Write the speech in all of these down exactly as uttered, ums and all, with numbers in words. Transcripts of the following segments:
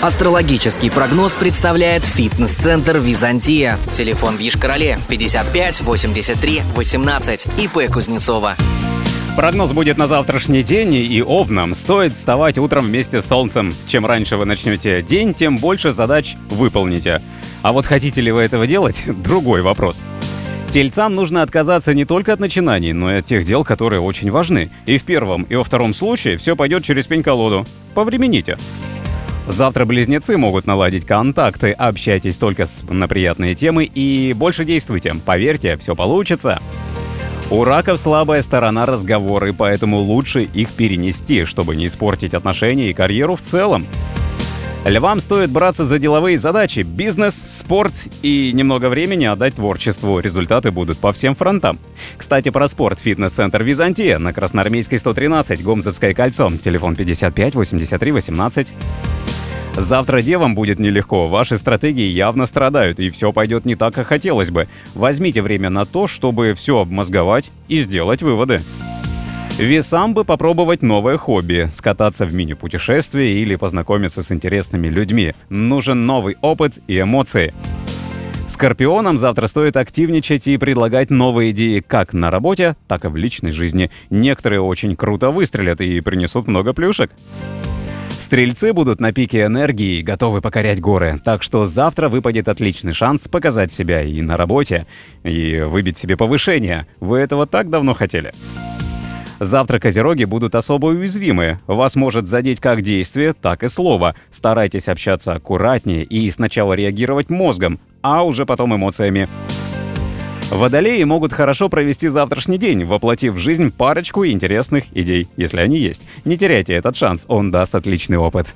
Астрологический прогноз представляет фитнес-центр «Византия». Телефон в Йошкар-Оле пятьдесят пять восемьдесят три восемнадцать. ИП Кузнецова. Прогноз будет на завтрашний день, и овнам стоит вставать утром вместе с солнцем. Чем раньше вы начнете день, тем больше задач выполните. А вот хотите ли вы этого делать – другой вопрос. Тельцам нужно отказаться не только от начинаний, но и от тех дел, которые очень важны. И в первом, и во втором случае все пойдет через пень-колоду. Повремените. Завтра близнецы могут наладить контакты, общайтесь только на приятные темы и больше действуйте. Поверьте, все получится. У раков слабая сторона разговоры, поэтому лучше их перенести, чтобы не испортить отношения и карьеру в целом. Львам стоит браться за деловые задачи, бизнес, спорт и немного времени отдать творчеству. Результаты будут по всем фронтам. Кстати, про спорт. Фитнес-центр «Византия» на Красноармейской сто тринадцать, Гомзовское кольцо. Телефон пятьдесят пять восемьдесят три восемнадцать. Завтра девам будет нелегко, ваши стратегии явно страдают, и все пойдет не так, как хотелось бы. Возьмите время на то, чтобы все обмозговать и сделать выводы. Весам бы попробовать новое хобби, скататься в мини-путешествие или познакомиться с интересными людьми. Нужен новый опыт и эмоции. Скорпионам завтра стоит активничать и предлагать новые идеи как на работе, так и в личной жизни. Некоторые очень круто выстрелят и принесут много плюшек. Стрельцы будут на пике энергии и готовы покорять горы, так что завтра выпадет отличный шанс показать себя и на работе, и выбить себе повышение. Вы этого так давно хотели. Завтра козероги будут особо уязвимы. Вас может задеть как действие, так и слово. Старайтесь общаться аккуратнее и сначала реагировать мозгом, а уже потом эмоциями. Водолеи могут хорошо провести завтрашний день, воплотив в жизнь парочку интересных идей, если они есть. Не теряйте этот шанс, он даст отличный опыт.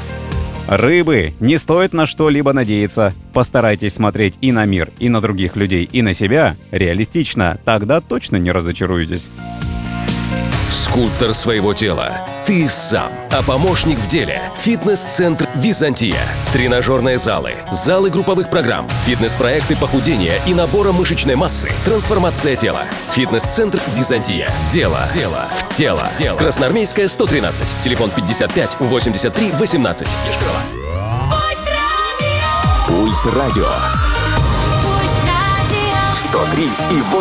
Рыбы, не стоит на что-либо надеяться. Постарайтесь смотреть и на мир, и на других людей, и на себя реалистично, тогда точно не разочаруетесь. Скульптор своего тела ты сам, а помощник в деле – фитнес-центр «Византия». Тренажерные залы, залы групповых программ, фитнес-проекты похудения и набора мышечной массы, трансформация тела. Фитнес-центр «Византия». Дело, дело, в тело. Дело. Красноармейская, сто тринадцать. Телефон пятьдесят пять восемьдесят три восемнадцать. Йошкар-Ола. Пульс радио. Пульс радио. сто три и восемь.